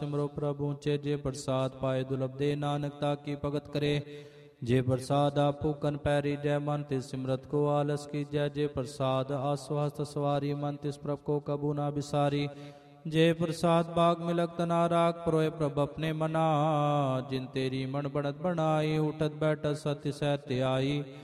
सिमरो प्रभु ऊंचे जे प्रसाद पाए दुर्लभ दे नानक ताकी भगत करे। जे प्रसाद आप भूखन पैरी जय मन तिस सिमरत को आलस की जय। जे प्रसाद आस्वास्त सवारी मन तिस प्रभ को कबू ना बिसारी। जे प्रसाद बाग मिलक तना राग परोए प्रभ अपने मना। जिन तेरी मन बढ़त बनाई उठत बैठत सत्य सहत्य आई।